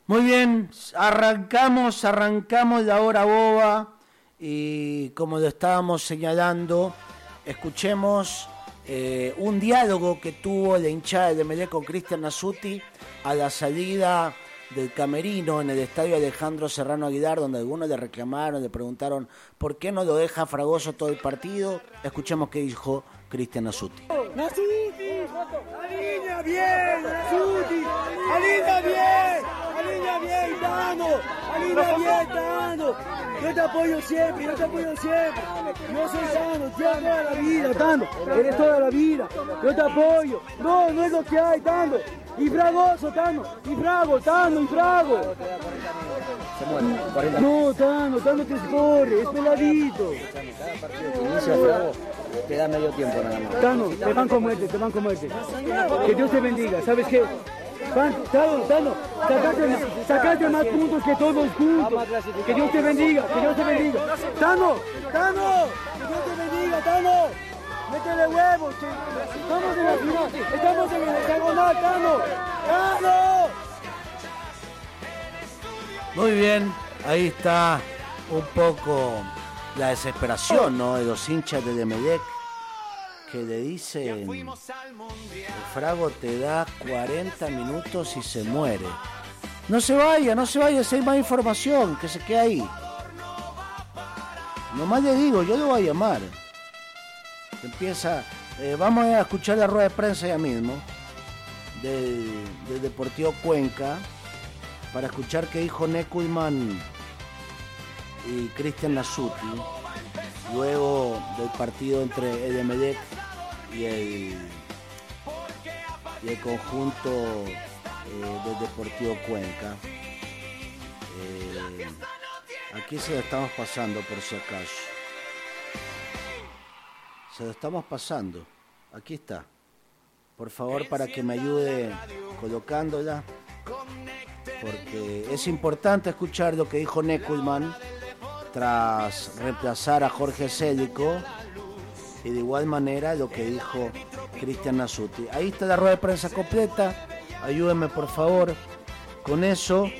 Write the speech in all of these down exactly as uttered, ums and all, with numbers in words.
Muy bien, arrancamos, arrancamos la hora boba y como lo estábamos señalando, escuchemos eh, un diálogo que tuvo la hinchada de Emelec con Cristian Nasuti a la salida del camerino en el estadio Alejandro Serrano Aguilar, donde algunos le reclamaron, le preguntaron por qué no lo deja Fragoso todo el partido. Escuchemos qué dijo Cristian Nasuti. Nasuti, alinea bien, Nasuti, alinea bien, alinea bien, Tano, alinea bien, Tano. Yo te apoyo siempre, yo te apoyo siempre. Yo soy Tano, te amo toda la vida, Tano, eres toda la vida. Yo te apoyo. No, no es lo que hay, Tano. Y Fragoso, Tano, y Frago, Tano, y Frago. Se muere. No, Tano, Tano te corre, es peladito. Cada partido que inicia Frago te da medio tiempo nada más. Tano, te van con muerte, te van con muerte. Que Dios te bendiga, ¿sabes qué? Tano, Tano, sacate, sacate más puntos que todos juntos. Que Dios te bendiga, que Dios te bendiga. Tano, Tano, que Dios te bendiga, Tano. Métele huevos, che. Estamos en la final, estamos en el hexagonal, Tano. Tano. Muy bien, ahí está un poco la desesperación, ¿no?, de los hinchas de Emelec, que le dicen: el Frago te da cuarenta minutos y se muere. No se vaya, no se vaya, si hay más información, que se quede ahí. Nomás le digo, yo lo voy a llamar. Empieza, eh, vamos a escuchar la rueda de prensa ya mismo del, del Deportivo Cuenca para escuchar qué dijo Neckelman y Cristian Nasuti luego del partido entre el Emelec y el, y el conjunto eh, del Deportivo Cuenca. Eh, aquí se lo estamos pasando por si acaso. Se lo estamos pasando. Aquí está. Por favor, para que me ayude colocándola, porque es importante escuchar lo que dijo Neckelman tras reemplazar a Jorge Célico, y de igual manera lo que dijo Cristian Nasuti. Ahí está la rueda de prensa completa. Ayúdenme por favor con eso,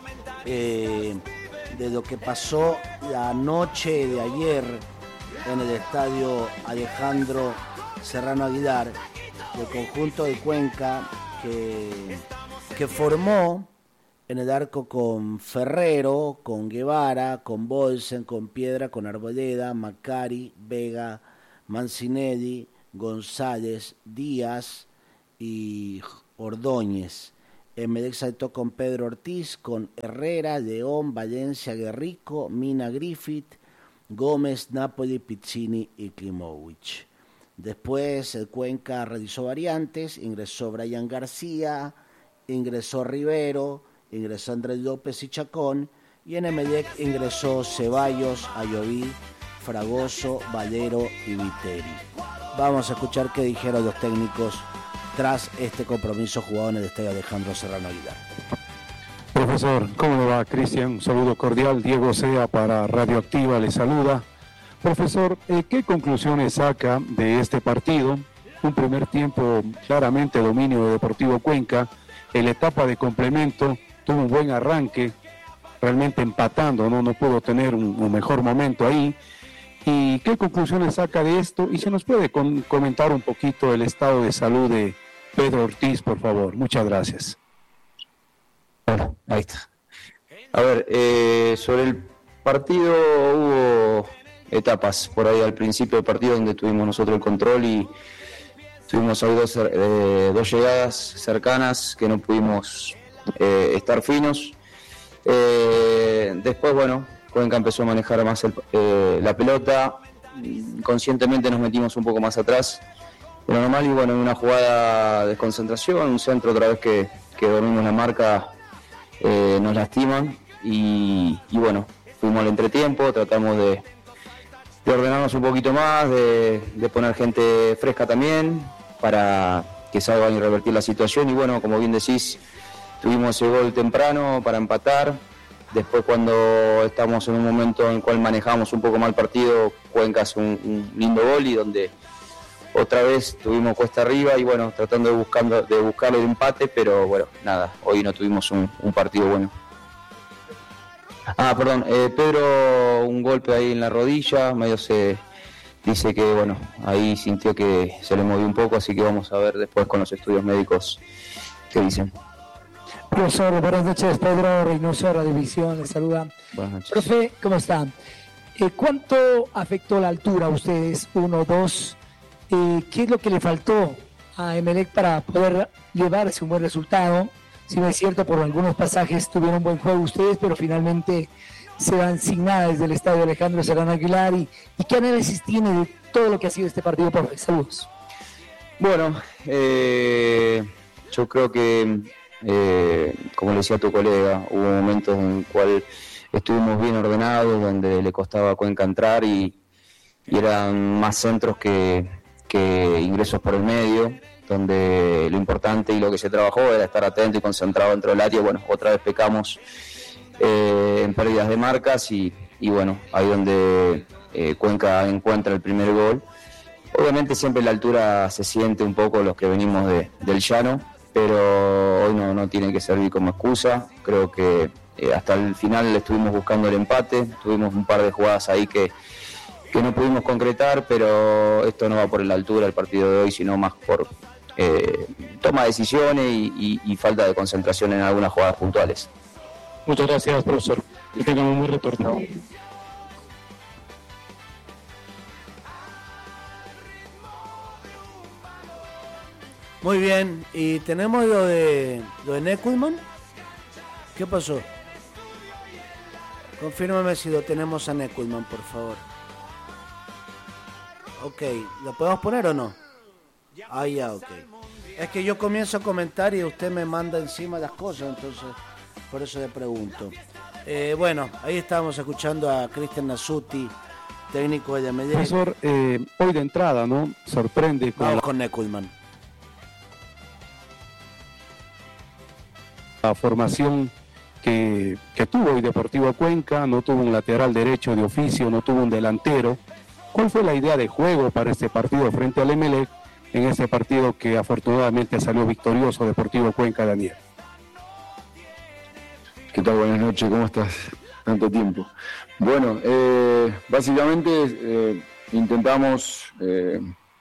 eh, de lo que pasó la noche de ayer en el estadio Alejandro Serrano Aguilar, del conjunto de Cuenca que, que formó en el arco con Ferrero, con Guevara, con Bolsen, con Piedra, con Arboleda, Macari, Vega, Mancinelli, González, Díaz y Ordóñez. Emelec saltó con Pedro Ortiz, con Herrera, León, Valencia, Guerrico, Mina, Griffith, Gómez, Napoli, Pizzini y Klimovic. Después el Cuenca realizó variantes, ingresó Brian García, ingresó Rivero, ingresó Andrés López y Chacón, y en Emelec ingresó Ceballos, Ayoví, Fragoso, Valero y Viteri. Vamos a escuchar qué dijeron los técnicos tras este compromiso jugado en el estadio Alejandro Serrano Aguilar. Profesor, ¿cómo le va? Cristian, un saludo cordial. Diego Sea para Radioactiva le saluda. Profesor, ¿qué conclusiones saca de este partido? Un primer tiempo claramente dominio de Deportivo Cuenca. En la etapa de complemento tuvo un buen arranque, realmente empatando, no, no pudo tener un, un mejor momento ahí. ¿Y qué conclusiones saca de esto? Y se nos puede con, comentar un poquito el estado de salud de Pedro Ortiz, por favor. Muchas gracias. Bueno, ahí está. A ver, eh, sobre el partido hubo etapas por ahí al principio del partido donde tuvimos nosotros el control y tuvimos ahí dos, eh, dos llegadas cercanas que no pudimos eh, estar finos. Eh, después, bueno, Cuenca empezó a manejar más el, eh, la pelota, conscientemente nos metimos un poco más atrás de lo normal y bueno, en una jugada de desconcentración, un centro otra vez que, que dormimos la marca, eh, nos lastiman y, y bueno, fuimos al entretiempo, tratamos de, de ordenarnos un poquito más, de, de poner gente fresca también para que salgan y revertir la situación y bueno, como bien decís, tuvimos el gol temprano para empatar. Después cuando estamos en un momento en el cual manejamos un poco mal el partido, Cuenca hace un, un lindo gol y donde otra vez tuvimos cuesta arriba y bueno, tratando de, buscando, de buscar el empate, pero bueno, nada, hoy no tuvimos un, un partido bueno. Ah, perdón, eh, Pedro un golpe ahí en la rodilla, medio se dice que bueno, ahí sintió que se le movió un poco, así que vamos a ver después con los estudios médicos qué dicen. Profesor, buenas noches, Pedro Reynoso, Radiovisión, le saluda. Buenas noches. Profe, ¿cómo está? Eh, ¿Cuánto afectó la altura a ustedes? Uno, dos, eh, ¿qué es lo que le faltó a Emelec para poder llevarse un buen resultado? Si no es cierto, por algunos pasajes tuvieron un buen juego ustedes, pero finalmente se van sin nada desde el estadio Alejandro Serrano Aguilar. ¿Y, y qué análisis tiene de todo lo que ha sido este partido, profe? Saludos. Bueno, eh, yo creo que, eh, como le decía a tu colega, hubo momentos en el cual estuvimos bien ordenados, donde le costaba a Cuenca entrar y, y eran más centros que, que ingresos por el medio, donde lo importante y lo que se trabajó era estar atento y concentrado dentro del área. Bueno, otra vez pecamos eh, en pérdidas de marcas y, y bueno, ahí donde eh, Cuenca encuentra el primer gol. Obviamente siempre la altura se siente un poco los que venimos de, del llano, pero hoy no, no tiene que servir como excusa. Creo que eh, hasta el final estuvimos buscando el empate, tuvimos un par de jugadas ahí que, que no pudimos concretar, pero esto no va por la altura del partido de hoy, sino más por eh, toma de decisiones y, y, y falta de concentración en algunas jugadas puntuales. Muchas gracias, profesor. Que tengan un buen retorno. Muy bien, y tenemos lo de lo de Neckelman. ¿Qué pasó? Confírmame si lo tenemos a Neckelman, por favor. Ok, ¿lo podemos poner o no? Ah, ya, ok. Es que yo comienzo a comentar y usted me manda encima las cosas, entonces por eso le pregunto. Eh, bueno, ahí estábamos escuchando a Cristian Nasuti, técnico de Medellín. Profesor, eh, hoy de entrada, ¿no? Sorprende con Vamos la... con Neckelman. La formación que, que tuvo hoy Deportivo Cuenca, no tuvo un lateral derecho de oficio, no tuvo un delantero. ¿Cuál fue la idea de juego para este partido frente al Emelec, en este partido que afortunadamente salió victorioso Deportivo Cuenca, Daniel? ¿Qué tal? Buenas noches, ¿cómo estás? Tanto tiempo. Bueno, eh, básicamente eh, intentamos eh,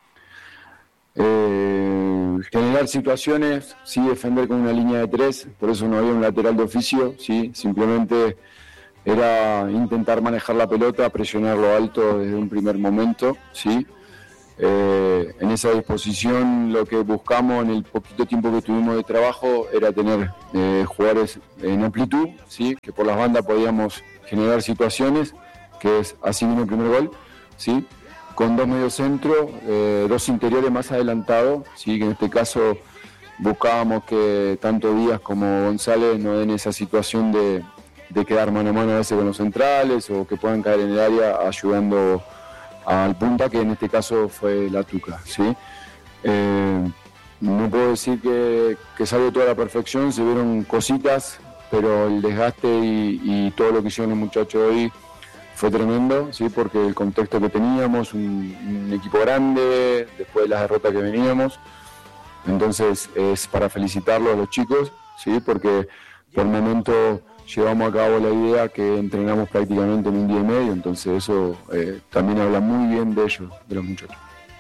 eh, generar situaciones, sí, defender con una línea de tres, por eso no había un lateral de oficio, sí, simplemente era intentar manejar la pelota, presionarlo alto desde un primer momento, sí. Eh, en esa disposición lo que buscamos en el poquito tiempo que tuvimos de trabajo era tener eh, jugadores en amplitud, ¿sí? Que por las bandas podíamos generar situaciones, que es así vino el primer gol, ¿sí? Con dos mediocentros, eh, dos interiores más adelantados, ¿sí? Que en este caso buscábamos que tanto Díaz como González no den esa situación de, de quedar mano a mano a veces con los centrales o que puedan caer en el área ayudando al punta, que en este caso fue la Tuca, ¿sí? Eh, no puedo decir que, que salió toda la perfección, se vieron cositas, pero el desgaste y, y todo lo que hicieron los muchachos hoy fue tremendo, ¿sí? Porque el contexto que teníamos, un, un equipo grande, después de las derrotas que veníamos, entonces es para felicitarlos a los chicos, ¿sí? Porque por el momento llevamos a cabo la idea que entrenamos prácticamente en un día y medio, entonces eso eh, también habla muy bien de ellos, de los muchachos.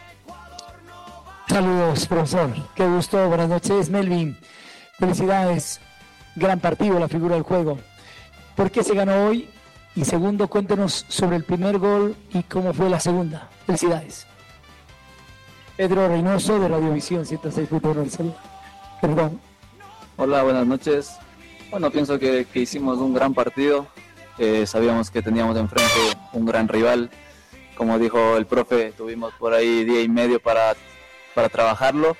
Saludos, profesor. Qué gusto. Buenas noches, Melvin. Felicidades. Gran partido, la figura del juego. ¿Por qué se ganó hoy? Y segundo, cuéntenos sobre el primer gol y cómo fue la segunda. Felicidades. Pedro Reynoso, de Radiovisión ciento seis punto uno. Perdón. Hola, buenas noches. Bueno, pienso que, que hicimos un gran partido, eh, sabíamos que teníamos enfrente un gran rival, como dijo el profe, tuvimos por ahí día y medio para, para trabajarlo,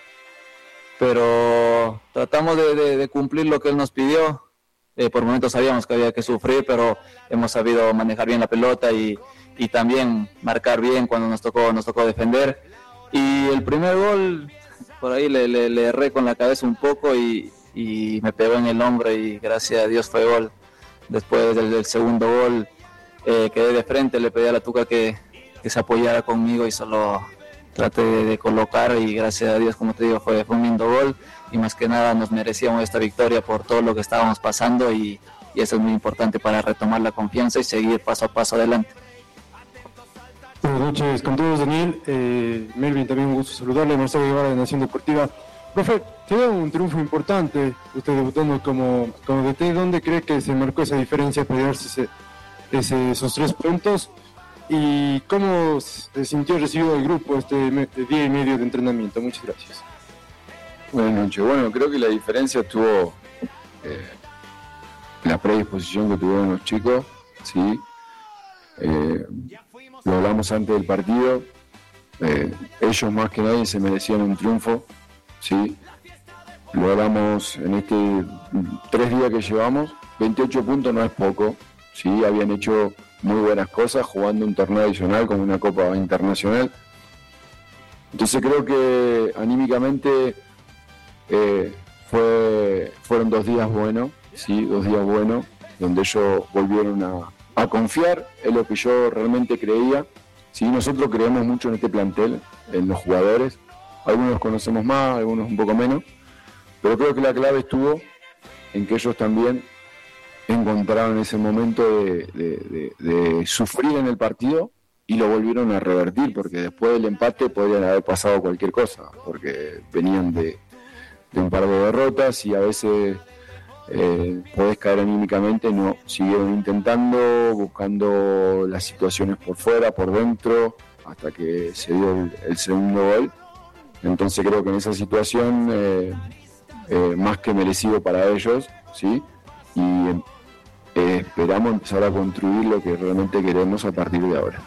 pero tratamos de, de, de cumplir lo que él nos pidió, eh, por momentos sabíamos que había que sufrir, pero hemos sabido manejar bien la pelota y, y también marcar bien cuando nos tocó, nos tocó defender, y el primer gol, por ahí le, le, le erré con la cabeza un poco y y me pegó en el hombro y gracias a Dios fue gol. Después del, del segundo gol eh, quedé de frente, le pedí a la Tuca que, que se apoyara conmigo y solo traté de, de colocar y gracias a Dios, como te digo, fue, fue un lindo gol y más que nada nos merecíamos esta victoria por todo lo que estábamos pasando y, y eso es muy importante para retomar la confianza y seguir paso a paso adelante. Buenas noches con todos, Daniel. Eh, Melvin, también un gusto saludarle. Marcelo Guevara de Nación Deportiva. Profe, tiene un triunfo importante, usted debutando como, como D T. ¿Dónde cree que se marcó esa diferencia para llevarse ese, ese, esos tres puntos? ¿Y cómo se sintió recibido el grupo este día y medio de entrenamiento? Muchas gracias. Buenas noches. Bueno, creo que la diferencia estuvo eh, la predisposición que tuvieron los chicos, ¿sí? Eh, lo hablamos antes del partido, eh, ellos más que nadie se merecían un triunfo, ¿sí? Lo hablamos en este tres días que llevamos, veintiocho puntos no es poco, ¿sí? Habían hecho muy buenas cosas jugando un torneo adicional como una Copa Internacional. Entonces creo que anímicamente eh, fue, fueron dos días buenos, ¿sí? Dos días buenos, donde ellos volvieron a a confiar en lo que yo realmente creía. Sí, nosotros creemos mucho en este plantel, en los jugadores, algunos los conocemos más, algunos un poco menos, pero creo que la clave estuvo en que ellos también encontraron ese momento de, de, de, de sufrir en el partido y lo volvieron a revertir, porque después del empate podrían haber pasado cualquier cosa, porque venían de, de un par de derrotas y a veces Eh, podés caer anímicamente. No, siguieron intentando, buscando las situaciones por fuera, por dentro, hasta que se dio el, el segundo gol. Entonces creo que en esa situación eh, eh, más que merecido para ellos, ¿sí? Y eh, esperamos empezar a construir lo que realmente queremos a partir de ahora.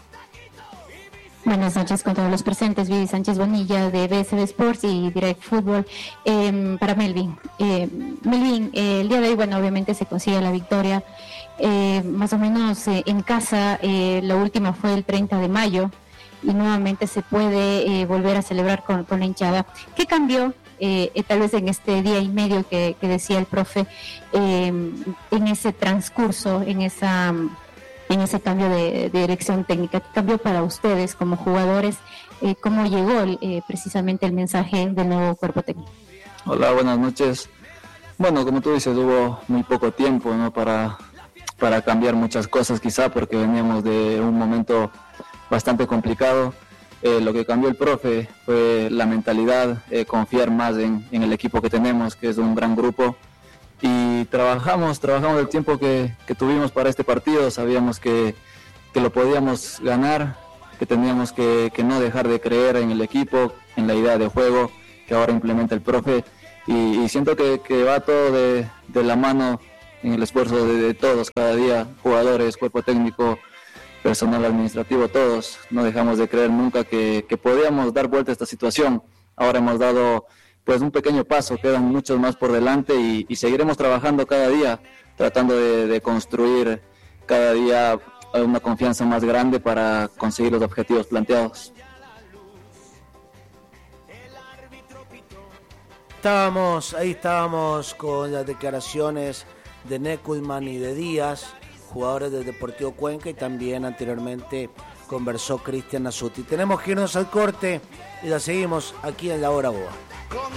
Buenas noches con todos los presentes. Vivi Sánchez Bonilla de B S B Sports y Direct Fútbol. Eh, para Melvin. Eh, Melvin, eh, el día de hoy, bueno, obviamente se consigue la victoria. Eh, más o menos eh, en casa, eh, la última fue el treinta de mayo y nuevamente se puede eh, volver a celebrar con, con la hinchada. ¿Qué cambió? Eh, eh, tal vez en este día y medio que, que decía el profe, eh, en ese transcurso, en esa... en ese cambio de, de dirección técnica. ¿Qué cambió para ustedes como jugadores? Eh, ¿Cómo llegó eh, precisamente el mensaje del nuevo cuerpo técnico? Hola, buenas noches. Bueno, como tú dices, hubo muy poco tiempo, ¿no? para, para cambiar muchas cosas quizá, porque veníamos de un momento bastante complicado. Eh, lo que cambió el profe fue la mentalidad, eh, confiar más en, en el equipo que tenemos, que es un gran grupo. Y trabajamos, trabajamos el tiempo que, que tuvimos para este partido, sabíamos que, que lo podíamos ganar, que teníamos que, que no dejar de creer en el equipo, en la idea de juego que ahora implementa el profe, y, y siento que, que va todo de, de la mano en el esfuerzo de, de todos, cada día, jugadores, cuerpo técnico, personal administrativo, todos, no dejamos de creer nunca que, que podíamos dar vuelta a esta situación. Ahora hemos dado pues un pequeño paso, quedan muchos más por delante y, y seguiremos trabajando cada día, tratando de, de construir cada día una confianza más grande para conseguir los objetivos planteados. Estábamos, ahí estábamos con las declaraciones de Neckelman y de Díaz, jugadores del Deportivo Cuenca, y también anteriormente conversó Cristian Nasuti. Tenemos que irnos al corte y la seguimos aquí en La Hora Boa.